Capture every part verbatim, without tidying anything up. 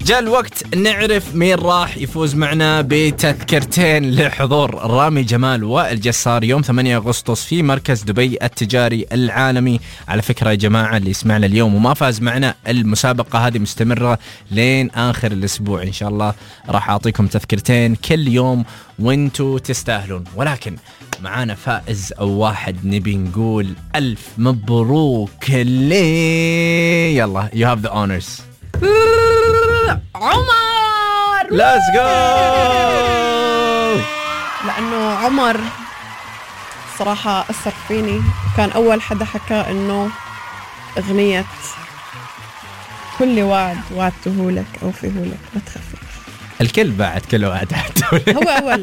جاء الوقت نعرف مين راح يفوز معنا بتذكرتين لحضور رامي جمال والجسار يوم ثمانية أغسطس في مركز دبي التجاري العالمي. على فكرة يا جماعة اللي يسمعنا اليوم وما فاز معنا، المسابقة هذه مستمرة لين آخر الأسبوع إن شاء الله. راح أعطيكم تذكرتين كل يوم وانتوا تستاهلون، ولكن معانا فائز أو واحد نبي نقول ألف مبروك لي. يلا you have the honors. عمر let's go. لأنه عمر صراحة أثر فيني، كان أول حدا حكى إنه أغنية كل وعد وعدته لك أوفيه لك ما تخافي. الكل بعد كل وعد هو أول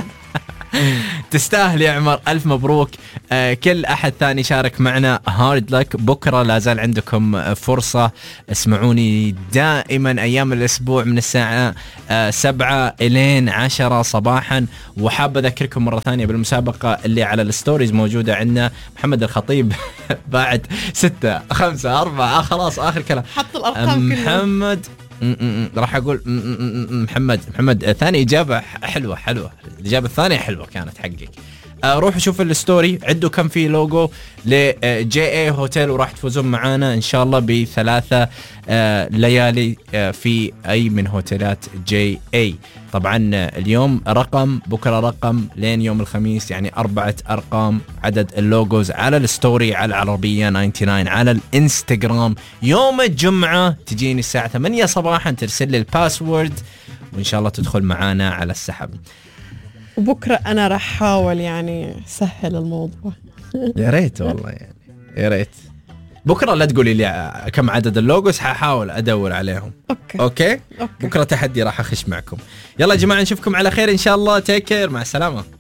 تستاهل يا عمر، ألف مبروك. آه كل أحد ثاني شارك معنا هارد لك. بكرة لازال عندكم فرصة. اسمعوني دائما أيام الأسبوع من الساعة آه سبعة إلين عشرة صباحا. وحاب أذكركم مرة ثانية بالمسابقة اللي على الستوريز موجودة عندنا. محمد الخطيب بعد ستة خمسة أربعة آه خلاص آخر كلام حط الأرقام كلها. محمد راح أقول محمد محمد ثاني إجابة حلوة حلوة الإجابة الثانية حلوة كانت حقك. روحوا شوفوا الستوري، عدوا كم في لوجو لجي اي هوتيل وراح تفوزون معانا إن شاء الله بثلاثة ليالي في أي من هوتيلات جي اي. طبعا اليوم رقم، بكرة رقم، لين يوم الخميس يعني أربعة أرقام عدد اللوجوز على الستوري على العربية تسعة وتسعين على الانستغرام. يوم الجمعة تجيني الساعة ثمانية صباحا ترسل لي الباسورد وإن شاء الله تدخل معانا على السحب. وبكرة أنا راح أحاول يعني سهل الموضوع. يا ريت والله يعني يا ريت. بكرة لا تقولي لي كم عدد اللوجوز، حاول أدور عليهم. أوكي. أوكي. أوكي. بكرة تحدي راح أخش معكم. يلا يا جماعة نشوفكم على خير إن شاء الله. تيك كير، مع السلامة.